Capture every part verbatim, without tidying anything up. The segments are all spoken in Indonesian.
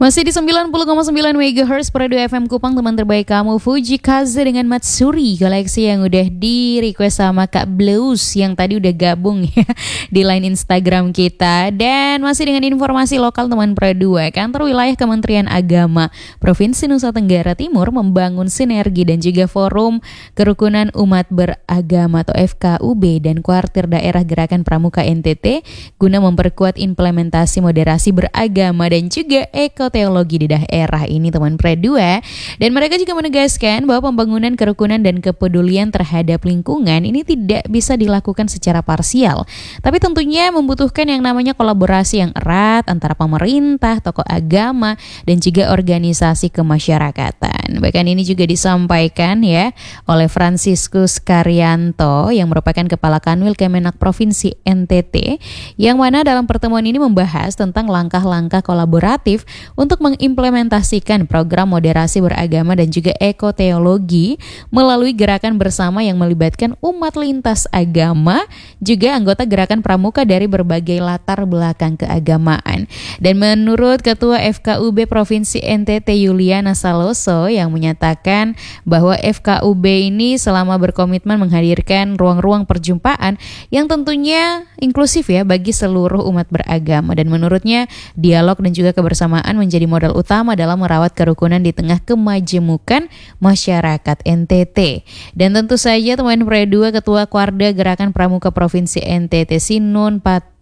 Masih di sembilan puluh koma sembilan megahertz per dua F M Kupang, teman terbaik kamu Fuji Kaze dengan Matsuri, koleksi yang udah di request sama Kak Blues yang tadi udah gabung ya di line Instagram kita. Dan masih dengan informasi lokal teman Pro dua, kantor wilayah Kementerian Agama Provinsi Nusa Tenggara Timur membangun sinergi dan juga forum kerukunan umat beragama atau F K U B dan kuartir daerah Gerakan Pramuka N T T guna memperkuat implementasi moderasi beragama dan juga ekoteologi di daerah ini teman Pro dua. Dan mereka juga menegaskan bahwa pembangunan kerukunan dan kepedulian terhadap lingkungan ini tidak bisa dilakukan secara parsial, tapi tentunya membutuhkan yang namanya kolaborasi yang erat antara pemerintah, tokoh agama, dan juga organisasi kemasyarakatan. Bahkan ini juga disampaikan ya oleh Franciscus Karyanto yang merupakan Kepala Kanwil Kemenak Provinsi N T T, yang mana dalam pertemuan ini membahas tentang langkah-langkah kolaboratif untuk mengimplementasikan program moderasi beragama dan juga ekoteologi melalui gerakan bersama yang melibatkan umat lintas agama, juga anggota gerakan pramuka dari berbagai latar belakang keagamaan. Dan menurut Ketua F K U B Provinsi N T T Yuliana Saloso yang menyatakan bahwa F K U B ini selama berkomitmen menghadirkan ruang-ruang perjumpaan yang tentunya inklusif ya bagi seluruh umat beragama, dan menurutnya dialog dan juga kebersamaan menjadi modal utama dalam merawat kerukunan di tengah kemajemukan masyarakat N T T. Dan tentu saja teman Pro dua, Ketua Kuarda Gerakan Pramuka Provinsi N T T Sinun Pat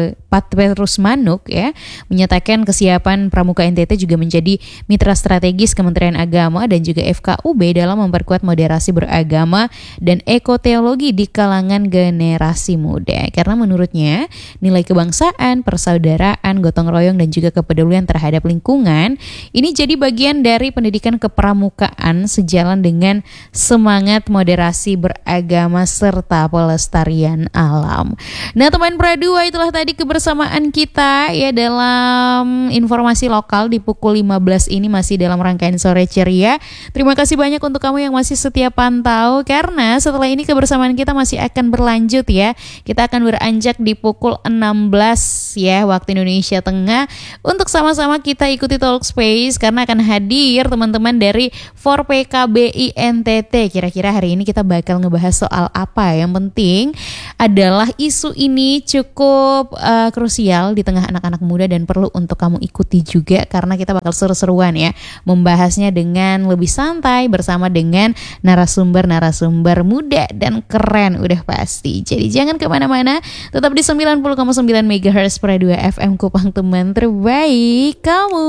Petrus Manuk ya menyatakan kesiapan Pramuka N T T juga menjadi mitra strategis Kementerian Agama dan juga F K U B dalam memperkuat moderasi beragama dan ekoteologi di kalangan generasi muda, karena menurutnya nilai kebangsaan, persaudaraan, gotong royong dan juga kepedulian terhadap lingkungan ini jadi bagian dari pendidikan kepramukaan sejalan dengan semangat moderasi beragama serta pelestarian alam. Nah teman Pro dua, itulah tadi kebersamaan kita ya dalam informasi lokal di pukul lima belas ini, masih dalam rangkaian Sore Ceria. Terima kasih banyak untuk kamu yang masih setia pantau, karena setelah ini kebersamaan kita masih akan berlanjut ya. Kita akan beranjak di pukul enam belas ya waktu Indonesia Tengah untuk sama-sama kita ikuti Talk Space, karena akan hadir teman-teman dari empat P K B I N T T. Kira-kira hari ini kita bakal ngebahas soal apa? Yang penting adalah isu ini cukup Uh, krusial di tengah anak-anak muda dan perlu untuk kamu ikuti juga, karena kita bakal seru-seruan ya membahasnya dengan lebih santai bersama dengan narasumber-narasumber muda dan keren udah pasti. Jadi jangan kemana-mana, tetap di sembilan puluh koma sembilan megahertz per dua F M Kupang, teman terbaik kamu.